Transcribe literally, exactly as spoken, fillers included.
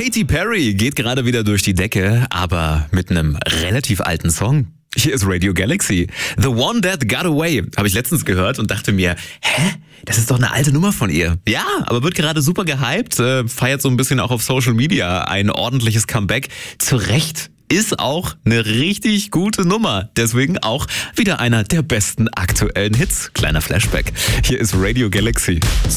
Katy Perry geht gerade wieder durch die Decke, aber mit einem relativ alten Song. Hier ist Radio Galaxy. The One That Got Away habe ich letztens gehört und dachte mir, hä? Das ist doch eine alte Nummer von ihr. Ja, aber wird gerade super gehypt, äh, feiert so ein bisschen auch auf Social Media ein ordentliches Comeback. Zu Recht. Ist auch eine richtig gute Nummer. Deswegen auch wieder einer der besten aktuellen Hits. Kleiner Flashback. Hier ist Radio Galaxy.